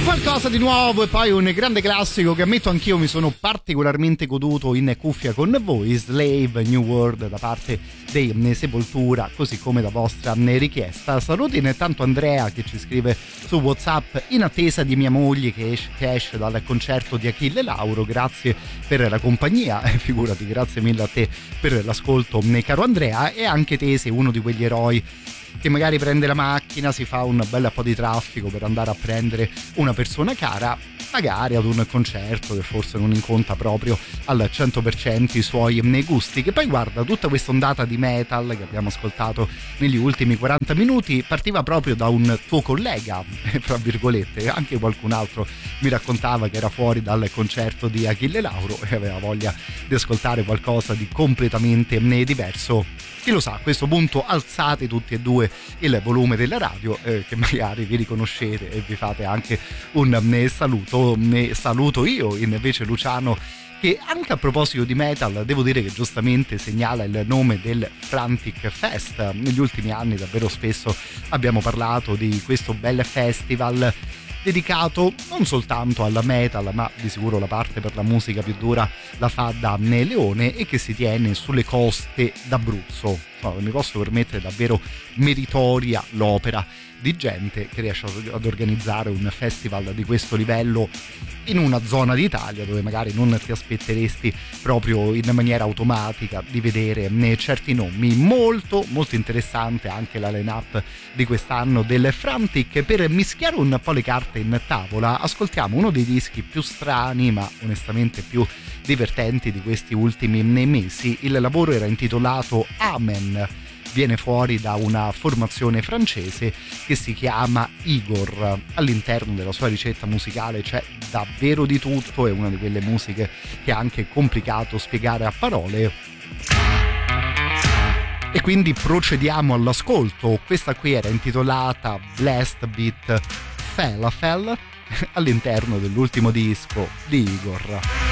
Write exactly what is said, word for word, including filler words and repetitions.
Qualcosa di nuovo e poi un grande classico che ammetto anch'io mi sono particolarmente goduto in cuffia con voi, Slave New World da parte dei Sepoltura, così come da vostra richiesta. Saluti intanto Andrea che ci scrive su WhatsApp: in attesa di mia moglie che esce, che esce dal concerto di Achille Lauro, grazie per la compagnia, figurati, grazie mille a te per l'ascolto caro Andrea. E anche te sei uno di quegli eroi che magari prende la macchina, si fa un bel po' di traffico per andare a prendere una persona cara, magari ad un concerto che forse non incontra proprio al cento per cento i suoi gusti, che poi guarda, tutta questa ondata di metal che abbiamo ascoltato negli ultimi quaranta minuti partiva proprio da un tuo collega, fra virgolette. Anche qualcun altro mi raccontava che era fuori dal concerto di Achille Lauro e aveva voglia di ascoltare qualcosa di completamente diverso. Chi lo sa, a questo punto alzate tutti e due il volume della radio, eh, che magari vi riconoscete e vi fate anche un ne saluto. Ne saluto io invece Luciano, che anche a proposito di metal devo dire che giustamente segnala il nome del Frantic Fest. Negli ultimi anni davvero spesso abbiamo parlato di questo bel festival dedicato non soltanto alla metal, ma di sicuro la parte per la musica più dura la fa da Leone, e che si tiene sulle coste d'Abruzzo. No, mi posso permettere, davvero meritoria l'opera di gente che riesce ad organizzare un festival di questo livello in una zona d'Italia dove magari non ti aspetteresti proprio in maniera automatica di vedere certi nomi. Molto molto interessante anche la line-up di quest'anno del Frantic. Per mischiare un po' le carte in tavola ascoltiamo uno dei dischi più strani ma onestamente più divertenti di questi ultimi mesi. Il lavoro era intitolato Amen, viene fuori da una formazione francese che si chiama Igor. All'interno della sua ricetta musicale c'è davvero di tutto, è una di quelle musiche che è anche complicato spiegare a parole. E quindi procediamo all'ascolto. Questa qui era intitolata Blast Beat Falafel all'interno dell'ultimo disco di Igor.